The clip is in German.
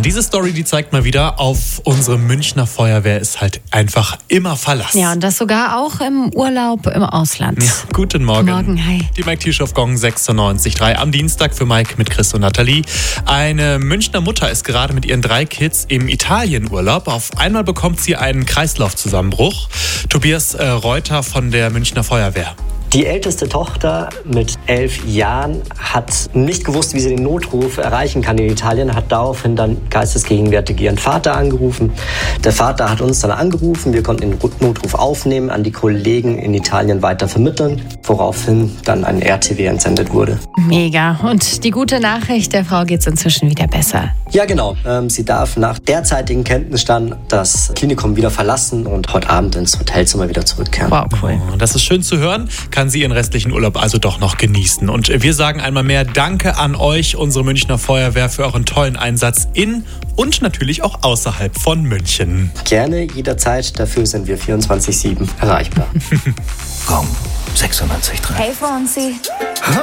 diese Story, die zeigt mal wieder, auf unsere Münchner Feuerwehr ist halt einfach immer Verlass. Ja, und das sogar auch im Urlaub im Ausland. Ja, guten Morgen. Morgen, hi. Die Mike Tierschow Gong 96.3 am Dienstag für Mike mit Chris und Nathalie. Eine Münchner Mutter ist gerade mit ihren 3 Kids im Italienurlaub. Auf einmal bekommt sie einen Kreislaufzusammenbruch. Tobias Reuter von der Münchner Feuerwehr. Die älteste Tochter mit 11 Jahren hat nicht gewusst, wie sie den Notruf erreichen kann in Italien, hat daraufhin dann geistesgegenwärtig ihren Vater angerufen. Der Vater hat uns dann angerufen, wir konnten den Notruf aufnehmen, an die Kollegen in Italien weiter vermitteln, woraufhin dann ein RTW entsendet wurde. Mega. Und die gute Nachricht, der Frau geht's inzwischen wieder besser. Ja, genau. Sie darf nach derzeitigem Kenntnisstand das Klinikum wieder verlassen und heute Abend ins Hotelzimmer wieder zurückkehren. Wow, cool. Das ist schön zu hören. Kann sie ihren restlichen Urlaub also doch noch genießen. Und wir sagen einmal mehr Danke an euch, unsere Münchner Feuerwehr, für euren tollen Einsatz in und natürlich auch außerhalb von München. Gerne, jederzeit. Dafür sind wir 24/7 erreichbar. Gong 96.3. Hey Fonsi.